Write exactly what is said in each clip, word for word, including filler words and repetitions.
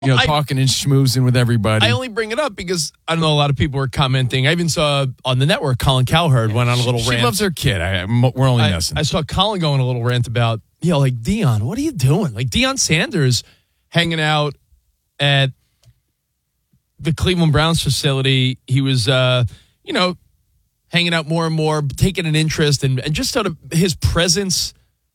you know, I, talking and schmoozing with everybody. I only bring it up because I know a lot of people were commenting. I even saw on the network Colin Cowherd went on a little she, rant. She loves her kid. I, we're only I, messing. I saw Colin going a little rant about, you know, like, Deion, what are you doing? Like, Deion Sanders hanging out at the Cleveland Browns facility. He was, uh, you know, hanging out more and more, taking an interest, and, and just sort of his presence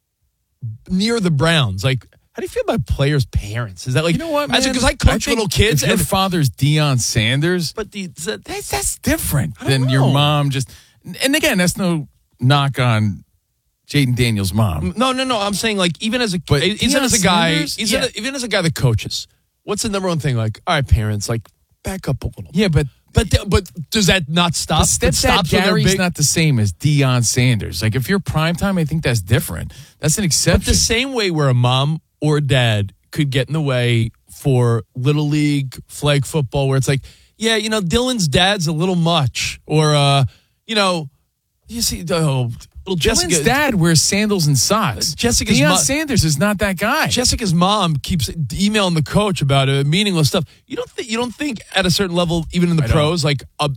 near the Browns. Like, how do you feel about players' parents? Is that like, you know what, man? Because I coach I little kids. If your and father's Deion Sanders, but the, the, that's, that's different I don't than know. your mom. Just and again, that's no knock on Jaden Daniels' mom. No, no, no. I'm saying, like, even as a But even Deion as a guy, Sanders? even, Yeah. even as a guy that coaches, what's the number one thing? Like, all right, parents, like, back up a little. Yeah, but But but does that not stop? But It stepdad stops when they're Gary's big? not the same as Deion Sanders. Like, if you're primetime, I think that's different. That's an exception. But the same way where a mom or a dad could get in the way for little league flag football, where it's like, yeah, you know, Dylan's dad's a little much, or uh, you know, you see, oh, little Jessica, Dylan's dad wears sandals and socks. Jessica's Deion mo- Sanders is not that guy. Jessica's mom keeps emailing the coach about uh, meaningless stuff. You don't think you don't think at a certain level, even in the I don't. pros, like a,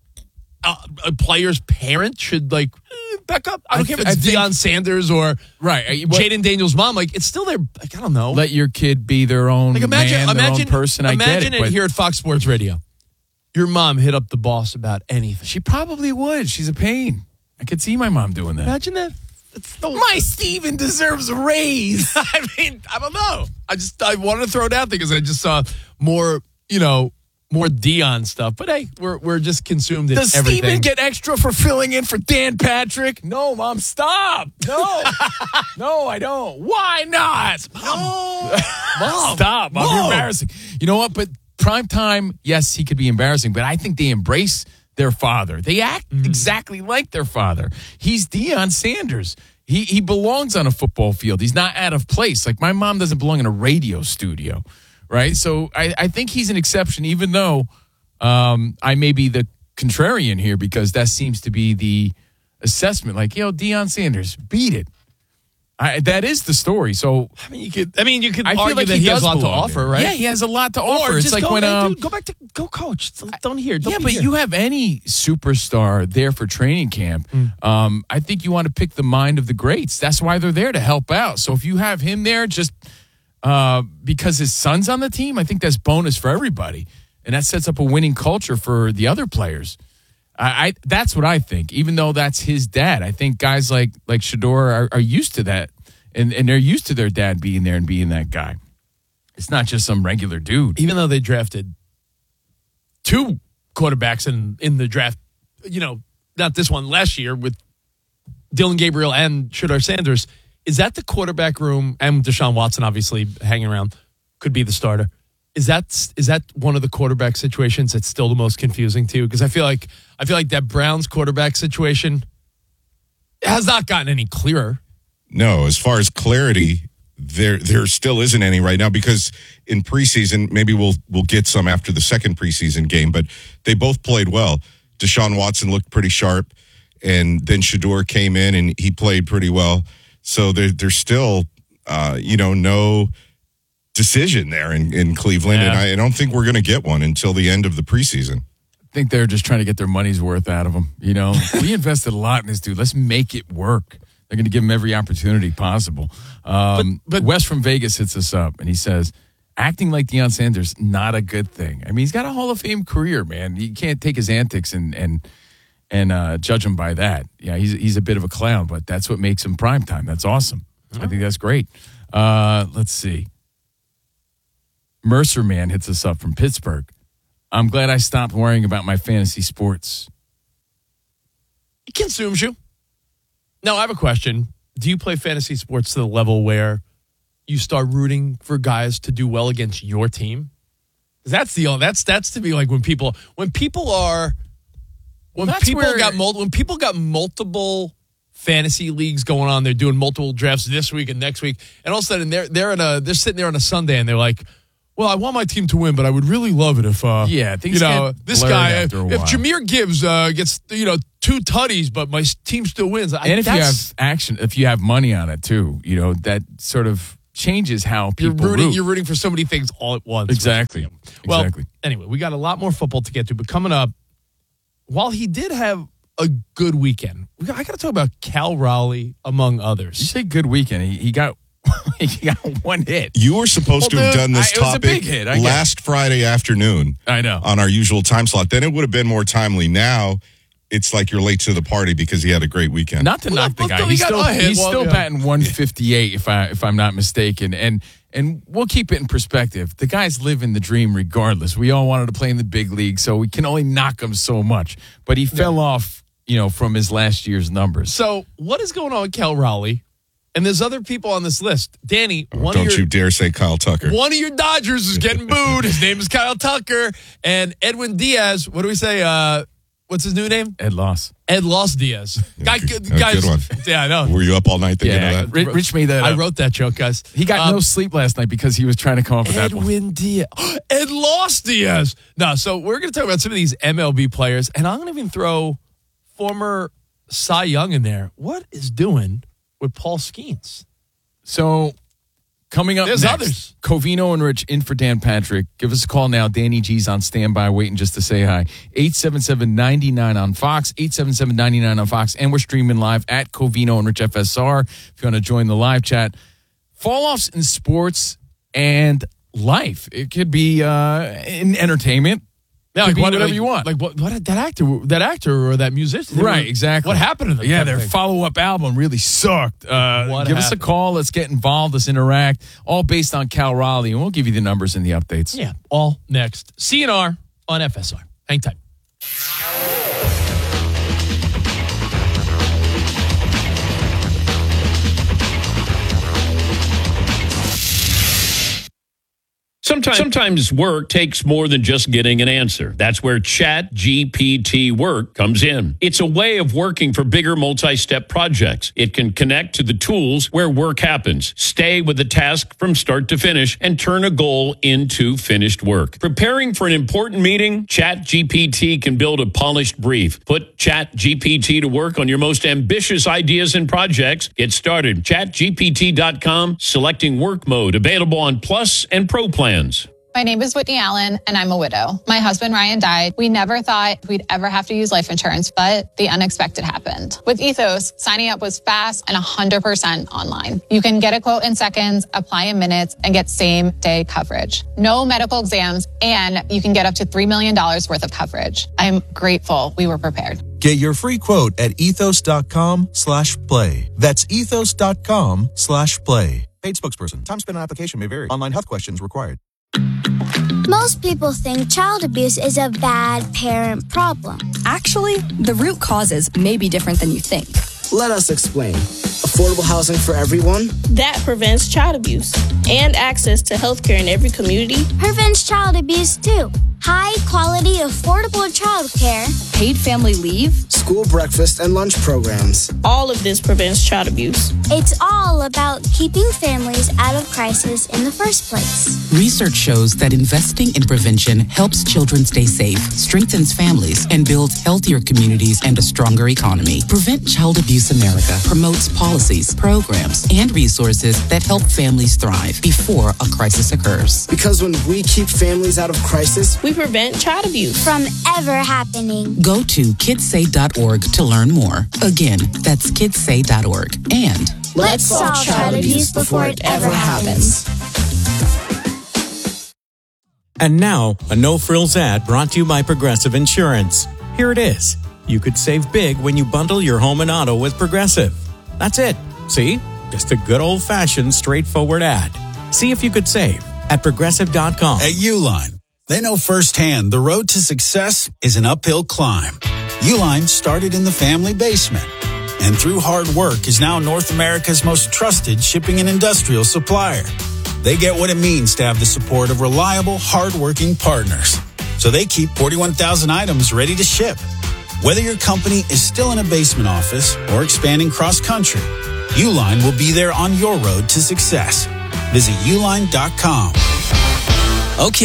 a a player's parent should like eh, back up. I don't I care th- if it's I think- Deion Sanders or Right. I- what- Jaden Daniels' mom. Like, it's still their. Like, I don't know. Let your kid be their own Like, imagine, man, their imagine, own person. I imagine get it. it but here at Fox Sports Radio. Your mom hit up the boss about anything. she probably would. She's a pain. I could see my mom doing that. Imagine that. It's no, My Steven deserves a raise. I mean, I don't know. I just I wanted to throw it out there because I just saw more, you know, more Deion stuff. But hey, we're we're just consumed in Does everything. Steven get extra for filling in for Dan Patrick? No, Mom, stop. No. No, I don't. Why not? No, Mom, Stop, Mom. You're Mom. embarrassing. You know what? But prime time, yes, he could be embarrassing, but I think they embrace their father. They act Mm-hmm. exactly like their father. He's Deion Sanders. He he belongs on a football field. He's not out of place. Like, my mom doesn't belong in a radio studio, right? So I, I think he's an exception, even though um, I may be the contrarian here, because that seems to be the assessment. Like, yo, Deion Sanders, beat it. I, that is the story. So I mean, you could. I mean, you could I argue feel like that he, he, has does a lot to belong offer, there. right? Yeah, he has a lot to Or offer. It's just like go, when hey, um, dude, go back to go coach. Don't- Don't hear. Don't yeah, be but here. you have any superstar there for training camp. Um, I think you want to pick the mind of the greats. That's why they're there, to help out. So if you have him there just uh, because his son's on the team, I think that's bonus for everybody, and that sets up a winning culture for the other players. I, I that's what I think. Even though that's his dad, I think guys like like Shador are, are used to that, and and they're used to their dad being there and being that guy. It's not just some regular dude. Even though they drafted two quarterbacks in, in the draft, you know, not this one, last year with Dylan Gabriel and Shador Sanders, is that the quarterback room, and Deshaun Watson obviously hanging around, could be the starter. Is that is that one of the quarterback situations that's still the most confusing to you? Because I feel like I feel like that Browns quarterback situation has not gotten any clearer. No, as far as clarity, there there still isn't any right now, because in preseason, maybe we'll we'll get some after the second preseason game, but they both played well. Deshaun Watson looked pretty sharp, and then Shador came in and he played pretty well. So there, there's still, uh, you know, no decision there in, in Cleveland, Yeah. and I, I don't think we're going to get one until the end of the preseason. I think they're just trying to get their money's worth out of him. You know, we invested a lot in this dude. Let's make it work. They're going to give him every opportunity possible. Um, But- but- Wes from Vegas hits us up, and he says, acting like Deion Sanders, not a good thing. I mean, he's got a Hall of Fame career, man. You can't take his antics and and and uh, judge him by that. Yeah, he's he's a bit of a clown, but that's what makes him primetime. That's awesome. I think that's great. Uh, let's see. Mercer Man hits us up from Pittsburgh. I'm glad I stopped worrying about my fantasy sports. It consumes you. Now, I have a question. Do you play fantasy sports to the level where you start rooting for guys to do well against your team? 'Cause that's the that's that's to be like when people when people are when That's people where- got mul- when people got multiple fantasy leagues going on, they're doing multiple drafts this week and next week, and all of a sudden they're they're in a they're sitting there on a Sunday and they're like, well, I want my team to win, but I would really love it if, uh, Yeah, things you know, get this blurred guy, if, after a if while. Jameer Gibbs uh, gets, you know, two tutties, but my team still wins. I, And if you that's- have action, if you have money on it too, you know, that sort of changes how You're people rooting. root. You're rooting for so many things all at once. Exactly. Well, exactly. anyway, we got a lot more football to get to, but coming up, while he did have a good weekend, we got, I got to talk about Cal Raleigh, among You others. say good weekend. He, he got he got one hit. You were supposed Well, to have dude, done this I- it was a topic big hit, I get it. last Friday afternoon I know. on our usual time slot. Then it would have been more timely. Now it's like you're late to the party because he had a great weekend. Not to Well, knock the look, guy. though, he He's got still, a hit. he's Well, still yeah. batting one fifty-eight, if I if I'm not mistaken. And and we'll keep it in perspective. The guy's living the dream regardless. We all wanted to play in the big league, so we can only knock him so much. But he fell off, you know, from his last year's numbers. So, what is going on with Cal Raleigh? And there's other people on this list. Danny, one Don't of your you dare say Kyle Tucker. one of your Dodgers is getting booed. His name is Kyle Tucker. And Edwin Diaz, what do we say? Uh, what's his new name? Ed Loss. Ed Los Diaz. Guy, good- guys, good one. Yeah, I know. Were you up all night thinking Yeah, of that? Rich, Rich made that I up. wrote that joke, guys. He got Um, no sleep last night because he was trying to come up with that one. Edwin Diaz. Ed Los Diaz. No, so we're going to talk about some of these M L B players, and I'm going to even throw former Cy Young in there. What is doing with Paul Skeens? So coming up There's next, others. Covino and Rich in for Dan Patrick. Give us a call now. Danny G's on standby, waiting just to say hi. eight seven seven, nine nine on Fox, eight seven seven, nine nine on Fox. And we're streaming live at Covino and Rich F S R if you want to join the live chat. Fall-offs in sports and life. It could be uh, in entertainment. Yeah, Could be what- whatever you want. Like what? What that actor? That actor or that musician? Right, exactly. What happened to them? Yeah, type their thing? follow-up album really sucked. Uh, What give us a happened? call. Let's get involved. Let's interact. All based on Cal Raleigh, and we'll give you the numbers and the updates. Yeah, all next. C N R on F S R. Hang tight. Sometimes, sometimes work takes more than just getting an answer. That's where Chat G P T Work comes in. It's a way of working for bigger multi-step projects. It can connect to the tools where work happens, stay with the task from start to finish, and turn a goal into finished work. Preparing for an important meeting, Chat G P T can build a polished brief. Put Chat G P T to work on your most ambitious ideas and projects. Get started. chat G P T dot com, selecting work mode, available on Plus and Pro plans. My name is Whitney Allen, and I'm a widow. My husband, Ryan, died. We never thought we'd ever have to use life insurance, but the unexpected happened. With Ethos, signing up was fast and one hundred percent online. You can get a quote in seconds, apply in minutes, and get same-day coverage. No medical exams, and you can get up to three million dollars worth of coverage. I'm grateful we were prepared. Get your free quote at ethos.com slash play. That's ethos.com slash play. Paid spokesperson. Time spent on application may vary. Online health questions required. Most people think child abuse is a bad parent problem. Actually, the root causes may be different than you think. Let us explain. Affordable housing for everyone. That prevents child abuse and access to healthcare in every community. Prevents child abuse too. High quality, affordable childcare. Paid family leave. School breakfast and lunch programs. All of this prevents child abuse. It's all about keeping families out of crisis in the first place. Research shows that investing in prevention helps children stay safe, strengthens families, and builds healthier communities and a stronger economy. Prevent Child Abuse America promotes policies, programs, and resources that help families thrive before a crisis occurs. Because when we keep families out of crisis, we prevent child abuse from ever happening. Go to kids say dot org to learn more. Again, that's kids say dot org. And let's, let's solve child abuse before it ever happens. And now, a no-frills ad brought to you by Progressive Insurance. Here it is. You could save big when you bundle your home and auto with Progressive. That's it. See? Just a good old-fashioned, straightforward ad. See if you could save at progressive dot com. At Uline, they know firsthand the road to success is an uphill climb. Uline started in the family basement, and through hard work is now North America's most trusted shipping and industrial supplier. They get what it means to have the support of reliable, hard-working partners. So they keep forty-one thousand items ready to ship. Whether your company is still in a basement office or expanding cross-country, Uline will be there on your road to success. Visit uline dot com. Okay,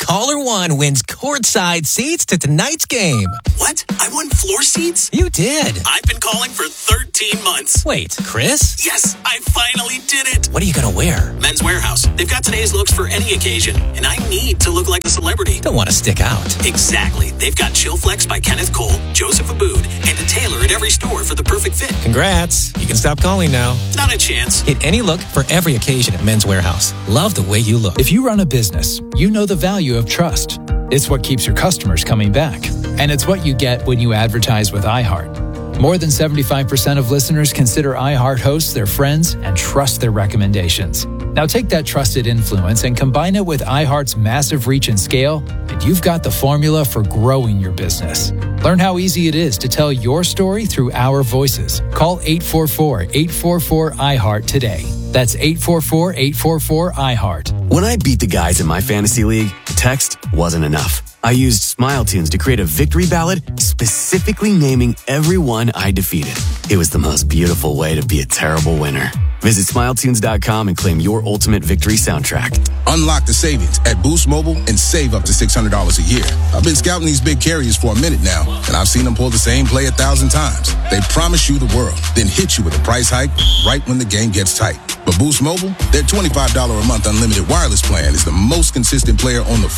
Caller one wins courtside seats to tonight's game. What? I won floor seats? You did. I've been calling for thirteen months. Wait, Chris? Yes, I finally did it. What are you going to wear? Men's Warehouse. They've got today's looks for any occasion, and I need to look like a celebrity. Don't want to stick out. Exactly. They've got Chill Flex by Kenneth Cole, Joseph Abood, and a tailor at every store for the perfect fit. Congrats. You can stop calling now. Not a chance. Get any look for every occasion at Men's Warehouse. Love the way you look. If you run a business, you know the value of trust. It's what keeps your customers coming back. And it's what you get when you advertise with iHeart. More than seventy-five percent of listeners consider iHeart hosts their friends and trust their recommendations. Now take that trusted influence and combine it with iHeart's massive reach and scale, and you've got the formula for growing your business. Learn how easy it is to tell your story through our voices. Call eight four four, eight four four, iHeart today. That's eight four four, eight four four, iHeart. When I beat the guys in my fantasy league, text wasn't enough. I used Smile Tunes to create a victory ballad specifically naming everyone I defeated. It was the most beautiful way to be a terrible winner. Visit smile tunes dot com and claim your ultimate victory soundtrack. Unlock the savings at Boost Mobile and save up to six hundred dollars a year. I've been scouting these big carriers for a minute now, and I've seen them pull the same play a thousand times. They promise you the world, then hit you with a price hike right when the game gets tight. But Boost Mobile, their twenty-five dollars a month unlimited wireless plan is the most consistent player on the